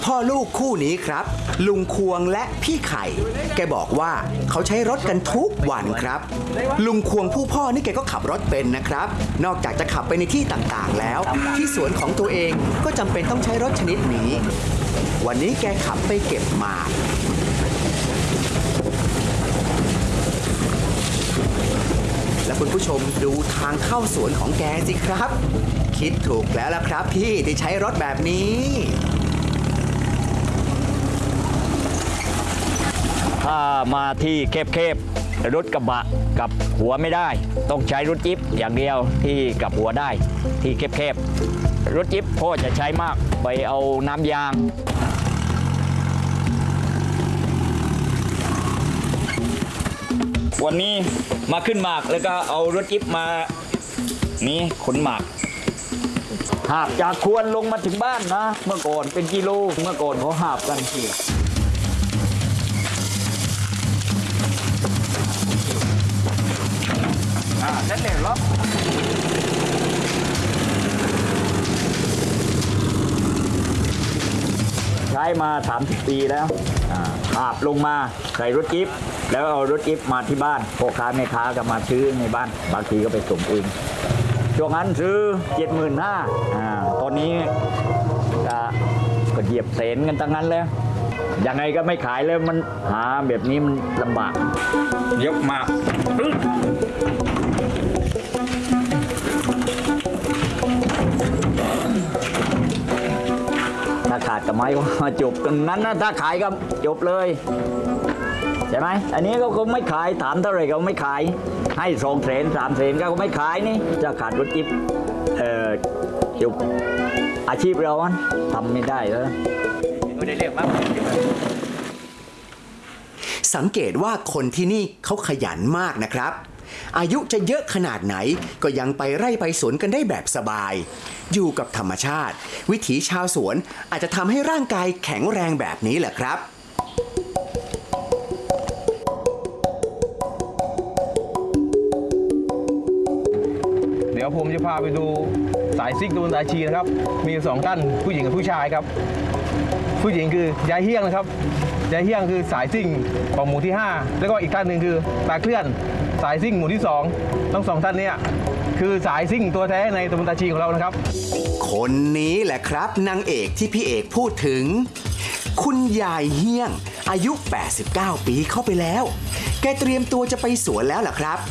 พ่อลูกคู่นี้ครับลุงควงและพี่ไข่แกบอกว่าเขาใช้รถกันทุกวันครับลุงควงผู้พ่อนี่แกก็ขับรถเป็นนะครับนอกจากจะขับไปในที่ต่างๆแล้วที่สวนของตัวเองก็จำเป็นต้องใช้รถชนิดนี้วันนี้แกขับไปเก็บหมากและคุณผู้ชมดูทางเข้าสวนของแกสิครับคิดถูกแล้วล่ะครับพี่ที่ใช้รถแบบนี้ถ้ามาที่แคบๆรถกระบะกับหัวไม่ได้ต้องใช้รถจิ๊บอย่างเดียวที่กับหัวได้ที่แคบๆรถจิ๊บพ่อจะใช้มากไปเอาน้ำยางวันนี้มาขึ้นหมากแล้วก็เอารถจิ๊บมานี่ขนหมากหาบจากควรลงมาถึงบ้านนะเมื่อก่อนเป็นกิโลเมื่อก่อนเขาหาบกันทีนั่นเองเหรอใช้มา30 ปีแล้วหาบลงมาใส่รถจิ๊บแล้วเอารถจิ๊บมาที่บ้านพ่อค้าแม่ค้าก็มาซื้อในบ้านบางทีก็ไปส่งเองช่วงนั้นซื้อ 75,000ตอนนี้ก็เหยียบเศษกันตั้งนั้นแล้วยังไงก็ไม่ขายแล้วมันหาแบบนี้มันลำบากยกมาถ้าขาดกับไม้ก็จบกันนั้นนะถ้าขายก็จบเลยใช่ไหมอันนี้ก็คงไม่ขายถามเท่าไหร่ก็ไม่ขายให้2 แสน 3 แสนก็ไม่ขายนี่จะขาดรถจิ๊บจบอาชีพเราทำไม่ได้แล้วไม่ได้เรียกมากสังเกตว่าคนที่นี่เขาขยันมากนะครับอายุจะเยอะขนาดไหนก็ยังไปไร่ไปสวนกันได้แบบสบายอยู่กับธรรมชาติวิถีชาวสวนอาจจะทำให้ร่างกายแข็งแรงแบบนี้แหละครับเดี๋ยวผมจะพาไปดูสายซิ่งตะวันตาชีนะครับมี2 ท่านผู้หญิงกับผู้ชายครับผู้หญิงคือยายเฮี้ยงนะครับยายเฮี้ยงคือสายซิ่งของหมู่ที่5แล้วก็อีกท่านหนึ่งคือตาเคลื่อนสายซิ่งหมู่ที่2ทั้ง2 ท่านนี้คือสายซิ่งตัวแท้ในตะวันตาชีของเรานะครับคนนี้แหละครับนางเอกที่พี่เอกพูดถึงคุณยายเฮี้ยงอายุ89 ปีเข้าไปแล้วแกเตรียมตัวจะไปสวนแล้วล่ะครับ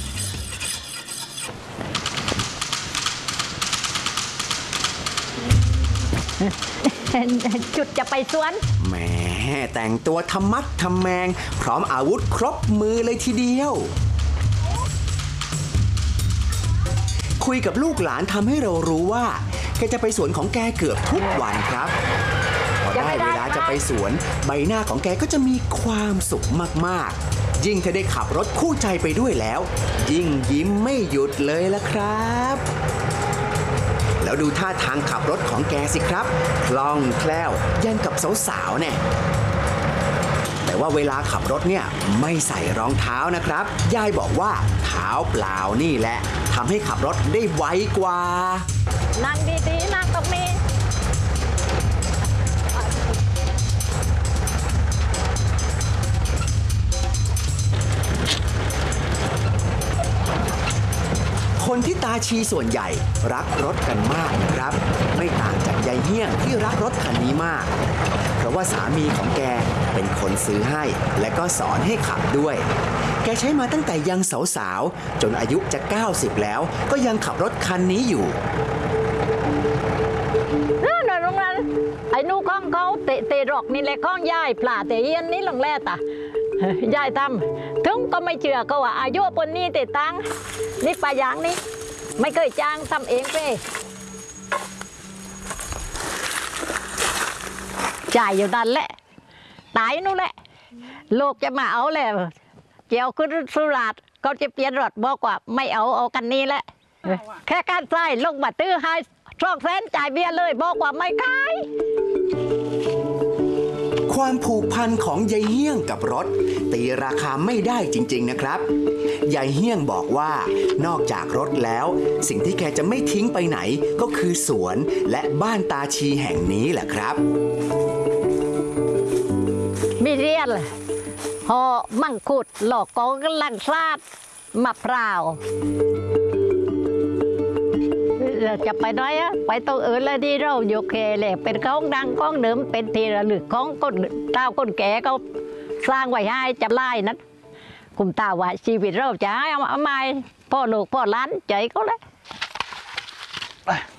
จุดจะไปสวนแหมแต่งตัวทำมัดทำแมงพร้อมอาวุธครบมือเลยทีเดียวคุยกับลูกหลานทำให้เรารู้ว่าแกจะไปสวนของแกเกือบทุกวันครับพอได้เวลาจะไปสวนใบหน้าของแกก็จะมีความสุขมากๆยิ่งถ้าได้ขับรถคู่ใจไปด้วยแล้วยิ่งยิ้มไม่หยุดเลยละครับแล้วดูท่าทางขับรถของแกสิครับคล่องแคล่วยังกับสาวๆเนี่ยแต่ว่าเวลาขับรถเนี่ยไม่ใส่รองเท้านะครับยายบอกว่าเท้าเปล่านี่แหละทำให้ขับรถได้ไวกว่านั่งดีๆนั่งตรงนี้คนที่ตาชีส่วนใหญ่รักรถกันมากนะครับไม่ต่างจากยายเฮี้ยงที่รักรถคันนี้มากเพราะว่าสามีของแกเป็นคนซื้อให้และก็สอนให้ขับด้วยแกใช้มาตั้งแต่ยังสาวๆจนอายุจะ90แล้วก็ยังขับรถคันนี้อยู่นั่นโรงงานไอ้นู่ข้องเขาเตะรอกนี่แหละข้องย่ายปลาเตะเย็นนี่ลงแร่ตายายทำถึงก็ไม่เชื่อก็ว่าอายุปนนี้เตะตังนี่ปลายางนี่ไม่เคยจ้างทำเองไปจ่ายอยู่ดันแหละตายนู่นแหละโลกจะมาเอาแล้วเจียวขึ้นสุราษฎร์เขาจะเปลี่ยนรถบอกว่าไม่เอากันนี้แหละแค่การใส่ลงมาตื้อให้2 แสนจ่ายเบี้ยเลยบอกว่าไม่ขายคความผูกพันของยายเฮี้ยงกับรถตีราคาไม่ได้จริงๆนะครับยายเฮี้ยงบอกว่านอกจากรถแล้วสิ่งที่แกจะไม่ทิ้งไปไหนก็คือสวนและบ้านตาชีแห่งนี้แหละครับมีเรียนหอมังคุดหลอกกองกันลังซาดมะพร้าวจะไปน้อยอะไปตรงอื่นแล้วดีเราอยู่แค่เลยเป็นก้องดังก้องเดิมเป็นทีระลึกก้องก้นเต้าก้นแก่ก็สร้างไว้ให้จะไล่นัดคุมตาว่าชีวิตเราจะให้เอามาพ่อลูกพ่อหล้านใจเขาเลย